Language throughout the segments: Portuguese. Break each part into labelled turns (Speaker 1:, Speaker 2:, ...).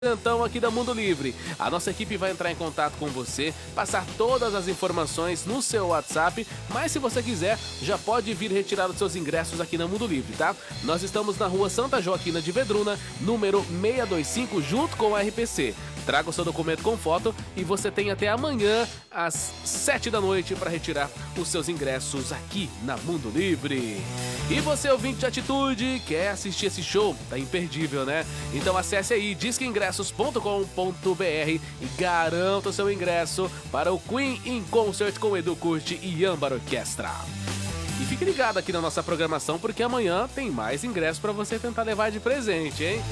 Speaker 1: Então aqui da Mundo Livre, a nossa equipe vai entrar em contato com você, passar todas as informações no seu WhatsApp, mas se você quiser, já pode vir retirar os seus ingressos aqui na Mundo Livre, tá? Nós estamos na rua Santa Joaquina de Vedruna, número 625, junto com o RPC. Traga o seu documento com foto e você tem até amanhã, às 7 da noite, para retirar os seus ingressos aqui na Mundo Livre. E você, ouvinte de Atitude, quer assistir esse show? Tá imperdível, né? Então acesse aí disqueingressos.com.br e garanta o seu ingresso para o Queen in Concert com Edu Curti e Âmbar Orquestra. E fique ligado aqui na nossa programação, porque amanhã tem mais ingressos para você tentar levar de presente, hein?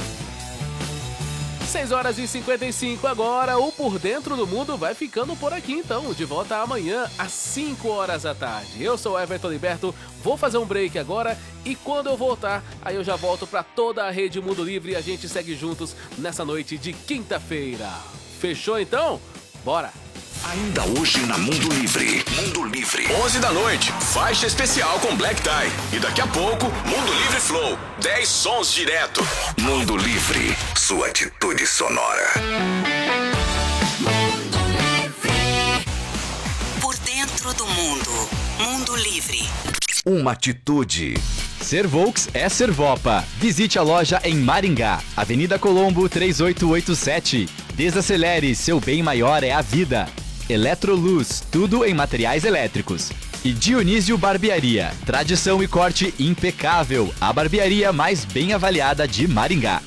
Speaker 1: 6h55 agora, o Por Dentro do Mundo vai ficando por aqui então, de volta amanhã às 5h da tarde. Eu sou Everton Liberto, vou fazer um break agora e quando eu voltar, aí eu já volto para toda a rede Mundo Livre e a gente segue juntos nessa noite de quinta-feira. Fechou então? Bora!
Speaker 2: Ainda hoje na Mundo Livre. Mundo Livre. 11 da noite, faixa especial com Black Tie. E daqui a pouco, Mundo Livre Flow. 10 sons direto. Mundo Livre, sua atitude sonora.
Speaker 3: Mundo Livre. Por dentro do mundo. Mundo Livre.
Speaker 2: Uma atitude.
Speaker 4: Ser Volks é ser Vopa. Visite a loja em Maringá, Avenida Colombo 3887. Desacelere, seu bem maior é a vida. Eletroluz, tudo em materiais elétricos. E Dionísio Barbearia, tradição e corte impecável. A barbearia mais bem avaliada de Maringá.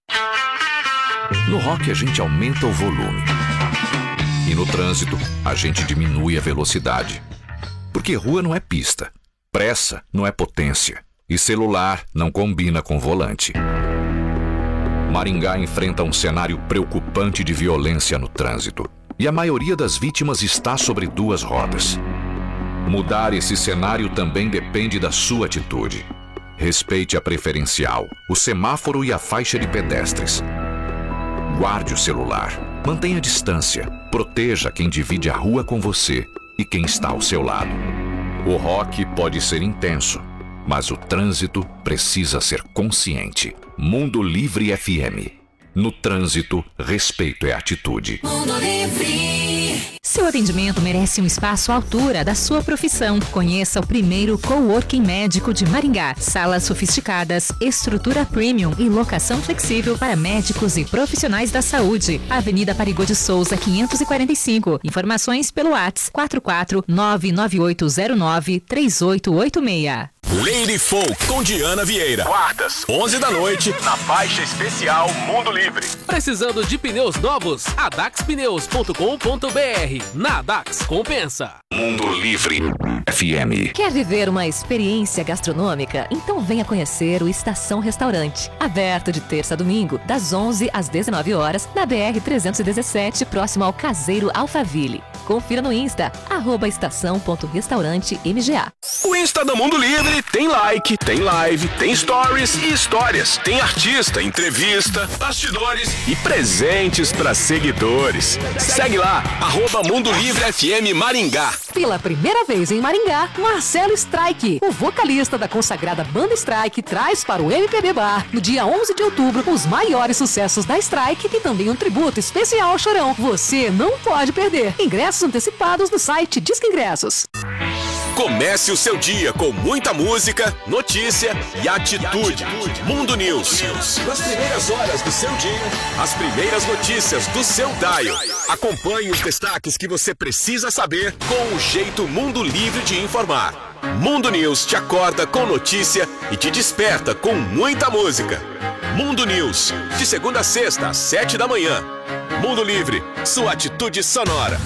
Speaker 2: No rock a gente aumenta o volume. E no trânsito a gente diminui a velocidade. Porque rua não é pista. Pressa não é potência. E celular não combina com volante. Maringá enfrenta um cenário preocupante de violência no trânsito. E a maioria das vítimas está sobre duas rodas. Mudar esse cenário também depende da sua atitude. Respeite a preferencial, o semáforo e a faixa de pedestres. Guarde o celular, mantenha a distância, proteja quem divide a rua com você e quem está ao seu lado. O rock pode ser intenso, mas o trânsito precisa ser consciente. Mundo Livre FM. No trânsito, respeito é atitude.
Speaker 3: Mundo Livre.
Speaker 5: Seu atendimento merece um espaço à altura da sua profissão. Conheça o primeiro coworking médico de Maringá. Salas sofisticadas, estrutura premium e locação flexível para médicos e profissionais da saúde. Avenida Parigô de Souza, 545. Informações pelo WhatsApp 44998093886.
Speaker 6: Lady Folk com Diana Vieira. Quartas, 11 da noite, na faixa especial Mundo Livre.
Speaker 1: Precisando de pneus novos? adaxpneus.com.br. Na Adax compensa.
Speaker 2: Mundo Livre FM.
Speaker 5: Quer viver uma experiência gastronômica? Então venha conhecer o Estação Restaurante. Aberto de terça a domingo, das 11 às 19 horas, na BR-317, próximo ao Caseiro Alphaville. Confira no Insta, @estação.restaurante-mga.
Speaker 6: O Insta do Mundo Livre tem like, tem live, tem stories e histórias. Tem artista, entrevista, bastidores e presentes para seguidores. Segue lá, @Mundo Livre FM Maringá.
Speaker 7: Pela primeira vez em Maringá, Marcelo Strike, o vocalista da consagrada banda Strike, traz para o MPB Bar, no dia 11 de outubro, os maiores sucessos da Strike e também um tributo especial ao Chorão. Você não pode perder. Ingressos antecipados no site Disque Ingressos.
Speaker 6: Comece o seu dia com muita música, notícia e atitude. Mundo News. Nas primeiras horas do seu dia, as primeiras notícias do seu dial. Acompanhe os destaques que você precisa saber com o jeito Mundo Livre de informar. Mundo News te acorda com notícia e te desperta com muita música. Mundo News, de segunda a sexta, às 7 da manhã. Mundo Livre, sua atitude sonora.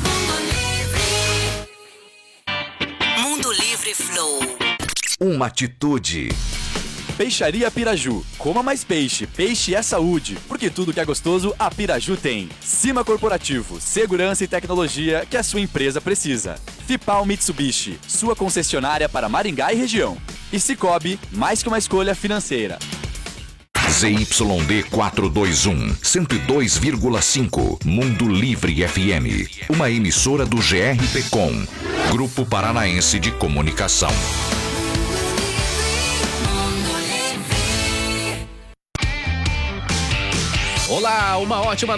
Speaker 3: Mundo Livre Flow.
Speaker 2: Uma atitude.
Speaker 4: Peixaria Piraju. Coma mais peixe. Peixe é saúde. Porque tudo que é gostoso, a Piraju tem. Cima Corporativo. Segurança e tecnologia que a sua empresa precisa. Fipal Mitsubishi. Sua concessionária para Maringá e região. E Cicobi, mais que uma escolha financeira.
Speaker 2: ZYD 421, 102,5. Mundo Livre FM. Uma emissora do GRPcom. Grupo Paranaense de Comunicação.
Speaker 1: Olá! Olá, uma ótima